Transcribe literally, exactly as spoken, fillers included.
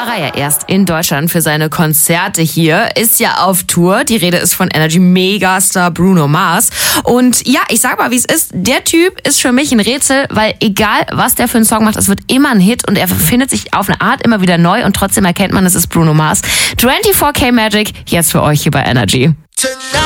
war er ja erst in Deutschland für seine Konzerte hier, ist ja auf Tour. Die Rede ist von Energy-Megastar Bruno Mars. Und ja, ich sag mal, wie es ist, der Typ ist für mich ein Rätsel, weil egal, was der für einen Song macht, es wird immer ein Hit und er findet sich auf eine Art immer wieder neu und trotzdem erkennt man, es ist Bruno Mars. vierundzwanzig K Magic, jetzt für euch hier bei Energy. Tonight.